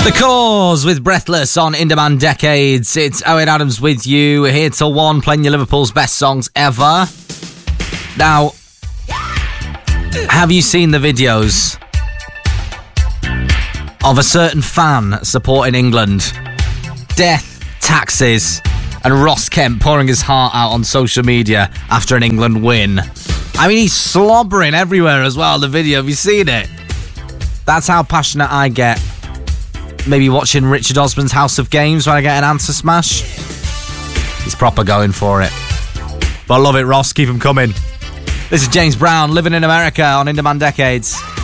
The Cause with Breathless on In Demand Decades. It's Owen Adams with you. We're here till 1, playing you Liverpool's best songs ever. Now, have you seen the videos of a certain fan supporting England? Death, taxes, and Ross Kemp pouring his heart out on social media after an England win. I mean, he's slobbering everywhere as well, the video. Have you seen it? That's how passionate I get. Maybe watching Richard Osman's House of Games when I get an answer smash. He's proper going for it. But I love it, Ross. Keep him coming. This is James Brown, Living in America on In Demand Decades.